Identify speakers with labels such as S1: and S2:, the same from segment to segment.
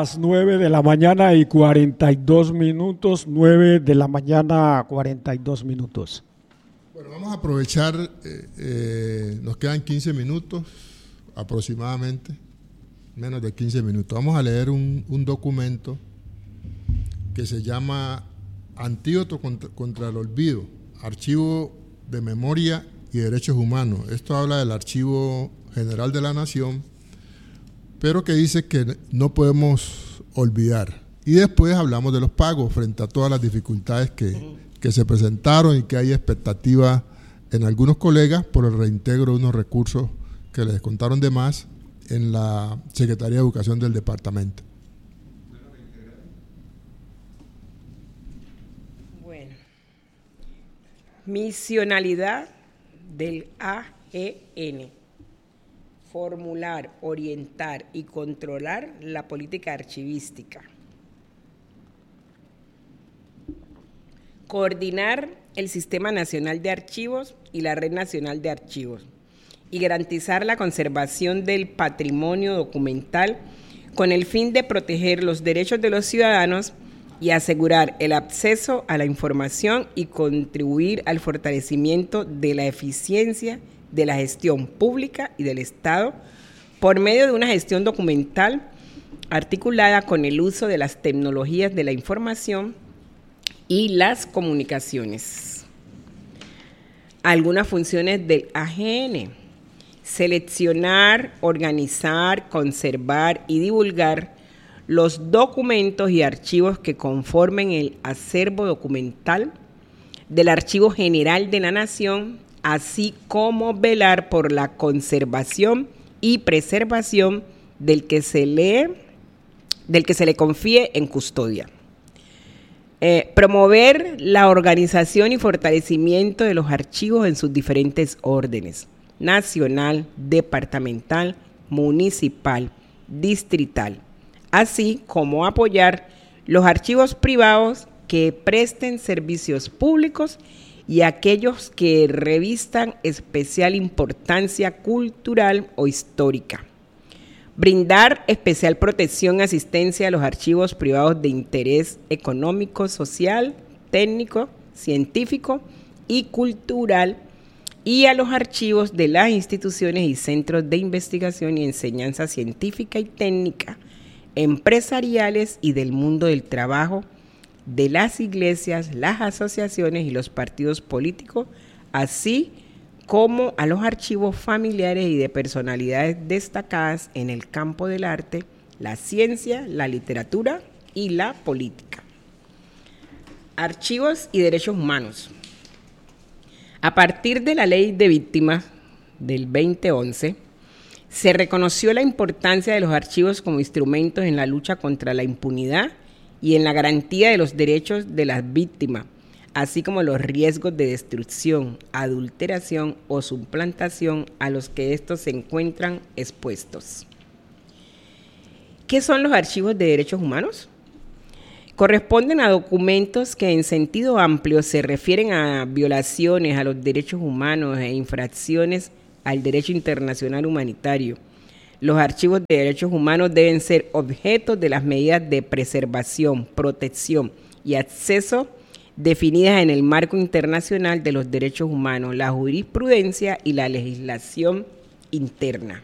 S1: las 9 de la mañana y 42 minutos, 9 de la mañana 42 minutos.
S2: Bueno, vamos a aprovechar, nos quedan 15 minutos aproximadamente, menos de 15 minutos. Vamos a leer un documento que se llama Antídoto contra el Olvido, Archivo de Memoria y Derechos Humanos. Esto habla del Archivo General de la Nación, pero que dice que no podemos olvidar. Y después hablamos de los pagos frente a todas las dificultades que se presentaron y que hay expectativa en algunos colegas por el reintegro de unos recursos que les contaron de más en la Secretaría de Educación del departamento.
S3: Bueno, misionalidad del AGN. Formular, orientar y controlar la política archivística. Coordinar el Sistema Nacional de Archivos y la Red Nacional de Archivos y garantizar la conservación del patrimonio documental con el fin de proteger los derechos de los ciudadanos y asegurar el acceso a la información y contribuir al fortalecimiento de la eficiencia de la gestión pública y del Estado por medio de una gestión documental articulada con el uso de las tecnologías de la información y las comunicaciones. Algunas funciones del AGN: seleccionar, organizar, conservar y divulgar los documentos y archivos que conformen el acervo documental del Archivo General de la Nación, así como velar por la conservación y preservación del que se le confíe en custodia. Promover la organización y fortalecimiento de los archivos en sus diferentes órdenes: nacional, departamental, municipal, distrital, así como apoyar los archivos privados que presten servicios públicos y aquellos que revistan especial importancia cultural o histórica. Brindar especial protección y asistencia a los archivos privados de interés económico, social, técnico, científico y cultural, y a los archivos de las instituciones y centros de investigación y enseñanza científica y técnica, empresariales y del mundo del trabajo, de las iglesias, las asociaciones y los partidos políticos, así como a los archivos familiares y de personalidades destacadas en el campo del arte, la ciencia, la literatura y la política. Archivos y derechos humanos. A partir de la Ley de Víctimas del 2011, se reconoció la importancia de los archivos como instrumentos en la lucha contra la impunidad y en la garantía de los derechos de las víctimas, así como los riesgos de destrucción, adulteración o suplantación a los que estos se encuentran expuestos. ¿Qué son los archivos de derechos humanos? Corresponden a documentos que en sentido amplio se refieren a violaciones a los derechos humanos e infracciones al derecho internacional humanitario. Los archivos de derechos humanos deben ser objeto de las medidas de preservación, protección y acceso definidas en el marco internacional de los derechos humanos, la jurisprudencia y la legislación interna.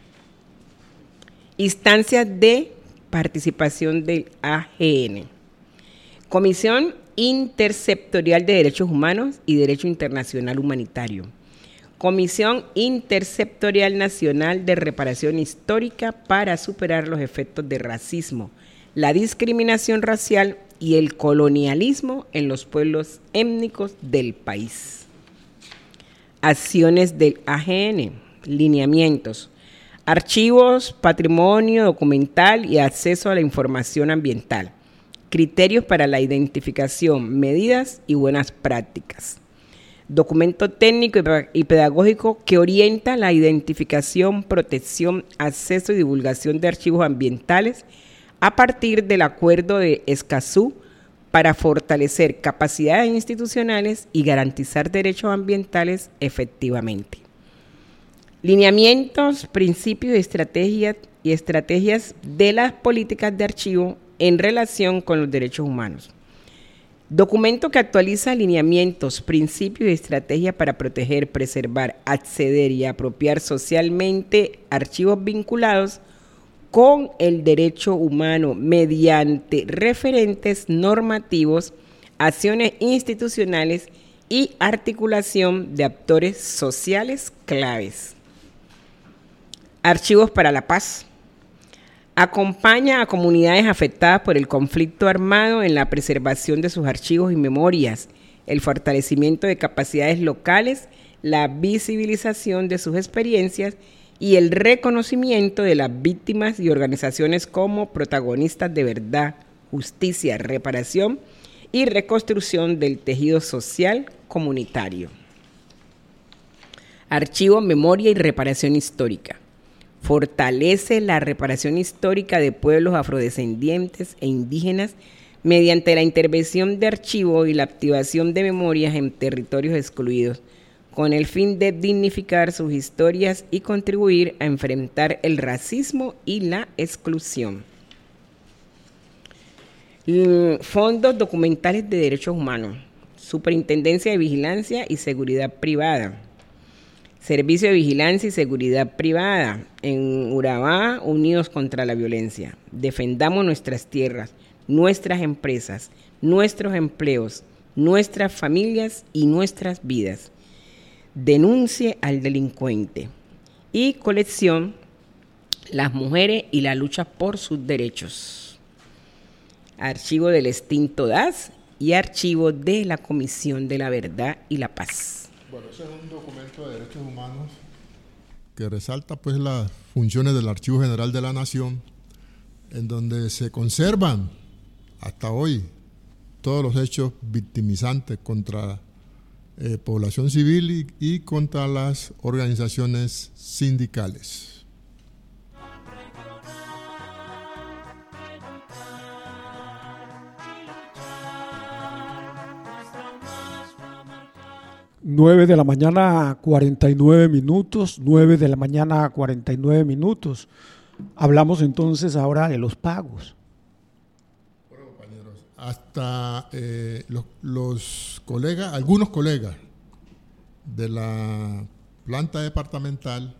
S3: Instancias de participación del AGN. Comisión Intersectorial de Derechos Humanos y Derecho Internacional Humanitario. Comisión Intersectorial Nacional de Reparación Histórica para superar los efectos del racismo, la discriminación racial y el colonialismo en los pueblos étnicos del país. Acciones del AGN, lineamientos, archivos, patrimonio documental y acceso a la información ambiental, criterios para la identificación, medidas y buenas prácticas. Documento técnico y pedagógico que orienta la identificación, protección, acceso y divulgación de archivos ambientales a partir del Acuerdo de Escazú para fortalecer capacidades institucionales y garantizar derechos ambientales efectivamente. Lineamientos, principios y estrategias y estrategias de las políticas de archivo en relación con los derechos humanos. Documento que actualiza alineamientos, principios y estrategias para proteger, preservar, acceder y apropiar socialmente archivos vinculados con el derecho humano mediante referentes normativos, acciones institucionales y articulación de actores sociales claves. Archivos para la paz. Acompaña a comunidades afectadas por el conflicto armado en la preservación de sus archivos y memorias, el fortalecimiento de capacidades locales, la visibilización de sus experiencias y el reconocimiento de las víctimas y organizaciones como protagonistas de verdad, justicia, reparación y reconstrucción del tejido social comunitario. Archivo, memoria y reparación histórica. Fortalece la reparación histórica de pueblos afrodescendientes e indígenas mediante la intervención de archivo y la activación de memorias en territorios excluidos, con el fin de dignificar sus historias y contribuir a enfrentar el racismo y la exclusión. Fondos documentales de derechos humanos, Superintendencia de Vigilancia y Seguridad Privada, Servicio de Vigilancia y Seguridad Privada en Urabá, Unidos contra la Violencia. Defendamos nuestras tierras, nuestras empresas, nuestros empleos, nuestras familias y nuestras vidas. Denuncie al delincuente. Y colección, las mujeres y la lucha por sus derechos. Archivo del extinto DAS y archivo de la Comisión de la Verdad y la Paz.
S2: Bueno, ese es un documento de derechos humanos que resalta pues las funciones del Archivo General de la Nación, en donde se conservan hasta hoy todos los hechos victimizantes contra población civil y contra las organizaciones sindicales.
S1: Nueve de la mañana, 49 minutos, 9 de la mañana, 49 minutos. Hablamos entonces ahora de los pagos.
S2: Bueno, compañeros, hasta los colegas, algunos colegas de la planta departamental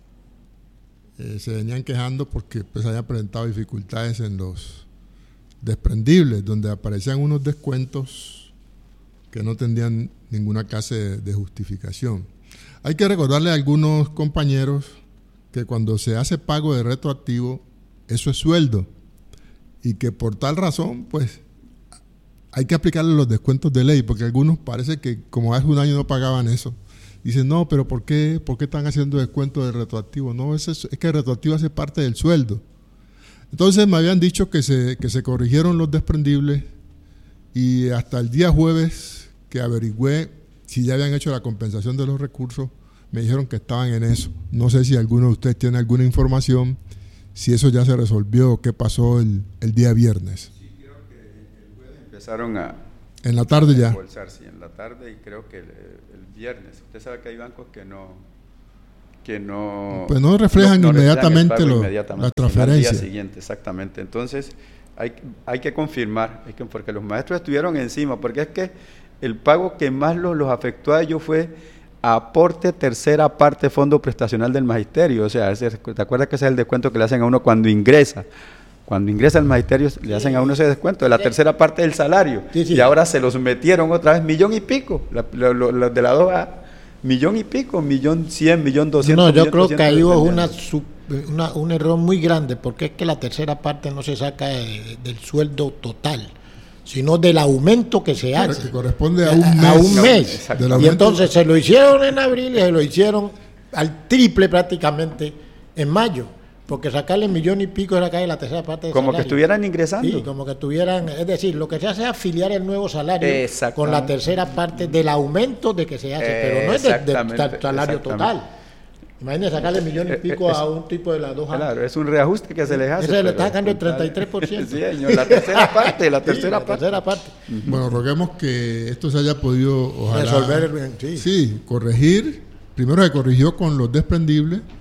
S2: se venían quejando porque pues habían presentado dificultades en los desprendibles, donde aparecían unos descuentos que no tendrían ninguna clase de justificación. Hay que recordarle a algunos compañeros que cuando se hace pago de retroactivo, eso es sueldo, y que por tal razón, pues, hay que aplicarle los descuentos de ley, porque algunos parece que como hace un año no pagaban eso. Dicen, no, pero ¿por qué están haciendo descuento de retroactivo? No, es que el retroactivo hace parte del sueldo. Entonces me habían dicho que se corrigieron los desprendibles, y hasta el día jueves que averigüé si ya habían hecho la compensación de los recursos, me dijeron que estaban en eso. No sé si alguno de ustedes tiene alguna información, si eso ya se resolvió, qué pasó el día viernes.
S4: Sí, creo que el jueves empezaron a...
S2: En la tarde ya.
S4: Sí, en la tarde, y creo que el viernes. Usted sabe que hay bancos que no
S2: pues no reflejan inmediatamente la transferencia.
S4: Al día siguiente, exactamente. Entonces, hay que confirmar, porque los maestros estuvieron encima, porque es que el pago que más los afectó a ellos fue aporte tercera parte fondo prestacional del magisterio. O sea, ¿te acuerdas que ese es el descuento que le hacen a uno cuando ingresa? Cuando ingresa al magisterio le hacen a uno ese descuento de la tercera parte del salario. Sí. Y ahora se los metieron otra vez, $1,000,000 y pico. Los de la 2A, $1,000,000 y pico, 1,100,000, 1,200,000.
S5: No, yo creo que ahí hubo un error muy grande, porque es que la tercera parte no se saca del sueldo total, sino del aumento que se hace. Que
S2: corresponde a un mes.
S5: Y entonces se lo hicieron en abril y se lo hicieron al triple prácticamente en mayo, porque sacarle $1,000,000 y pico era sacarle la tercera parte del
S4: como
S5: salario.
S4: Que estuvieran ingresando.
S5: Sí, como que estuvieran, es decir, lo que se hace es afiliar el nuevo salario con la tercera parte del aumento de que se hace, pero no es del salario total. Imagínense sacarle $1,000,000 y pico a un tipo de las 2A.
S4: Claro, es un reajuste que se les hace.
S5: Ese le está sacando el 33%.
S4: Sí, señor, la tercera parte, la tercera parte.
S2: Bueno, roguemos que esto se haya podido, ojalá,
S5: resolver,
S2: sí, corregir. Primero se corrigió con los desprendibles,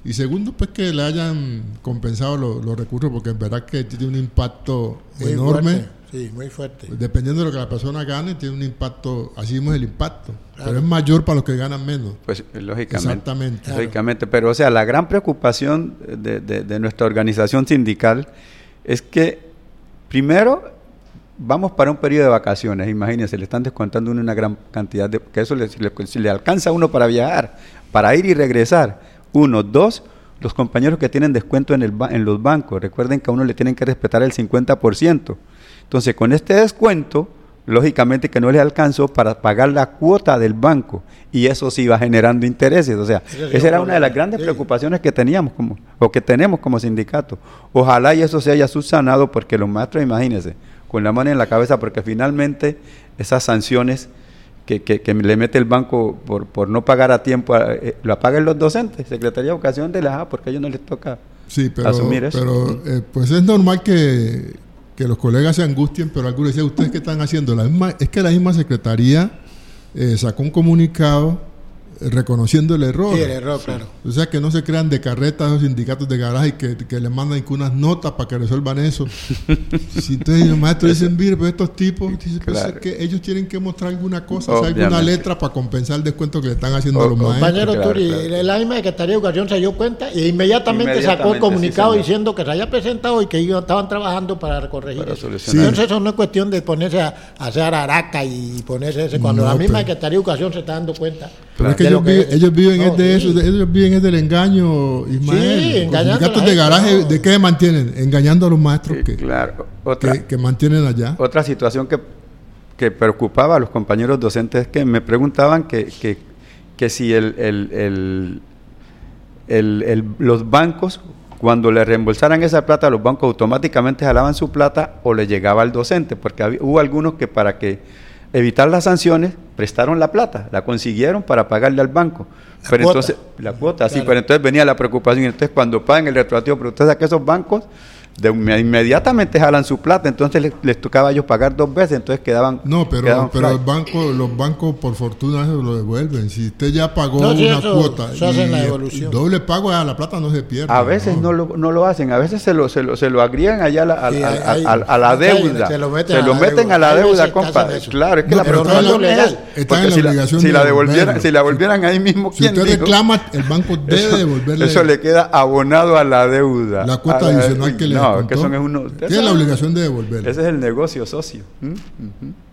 S2: Y segundo, pues que le hayan compensado los recursos, porque en verdad que tiene un impacto muy enorme.
S5: Fuerte. Sí, muy fuerte.
S2: Dependiendo de lo que la persona gane, tiene un impacto, así mismo es el impacto. Claro. Pero es mayor para los que ganan menos.
S4: Pues lógicamente.
S2: Exactamente.
S4: Claro. Lógicamente, pero o sea, la gran preocupación de nuestra organización sindical es que, primero, vamos para un periodo de vacaciones, imagínense, le están descontando una gran cantidad de... que eso le alcanza a uno para viajar, para ir y regresar. 1, 2, los compañeros que tienen descuento en los bancos, recuerden que a uno le tienen que respetar el 50%. Entonces, con este descuento, lógicamente que no les alcanzó para pagar la cuota del banco, y eso sí va generando intereses. O sea, esa era una de las grandes preocupaciones que teníamos que tenemos como sindicato. Ojalá y eso se haya subsanado, porque los maestros, imagínense, con la mano en la cabeza, porque finalmente esas sanciones que le mete el banco por no pagar a tiempo, lo pagan los docentes, Secretaría de Educación de la porque a ellos no les toca asumir eso.
S2: Pero pues es normal que los colegas se angustien, pero algunos dicen, ¿ustedes qué están haciendo? Es que la misma Secretaría sacó un comunicado reconociendo el error.
S5: Sí, el error, claro.
S2: O sea, que no se crean de carretas los sindicatos de garaje y que le mandan unas notas para que resuelvan eso. Si entonces los maestros dicen, mire, pues estos tipos, dicen, pues es que ellos tienen que mostrar alguna cosa, o sea, alguna letra para compensar el descuento que le están haciendo a los maestros.
S5: Compañero Turi, la misma Secretaría de Educación se dio cuenta e inmediatamente sacó el comunicado diciendo que se había presentado y que ellos estaban trabajando para corregir eso. Entonces eso no es cuestión de ponerse a hacer araca y ponerse ese, cuando la misma Secretaría de Educación se está dando cuenta.
S2: Pero es que ellos viven ellos viven del engaño, Ismael. Sí, engañando. Los sindicatos de garaje, ¿de qué mantienen? Engañando a los maestros que mantienen allá.
S4: Otra situación que preocupaba a los compañeros docentes es que me preguntaban que si los bancos, cuando le reembolsaran esa plata, los bancos automáticamente jalaban su plata o le llegaba al docente, porque hubo algunos que para que evitar las sanciones, prestaron la plata, la consiguieron para pagarle al banco. La cuota, sí, pero entonces venía la preocupación, entonces cuando pagan el retroactivo, pero usted sabe que esos bancos inmediatamente jalan su plata, entonces les tocaba a ellos pagar 2 veces, entonces quedaban...
S2: No, pero los bancos por fortuna eso lo devuelven. Si usted ya pagó una cuota y doble pago, la plata no se pierde.
S4: A veces no lo hacen, a veces se lo agregan allá a la deuda. Se lo meten a la deuda, compa. Claro, es que la persona no es...
S2: Están en la obligación
S4: si la volvieran ahí mismo,
S2: si usted reclama, el banco debe devolverle...
S4: Eso le queda abonado a la deuda.
S2: La cuota adicional que le...
S4: que son
S2: tiene la obligación de devolver.
S4: Ese es el negocio socio.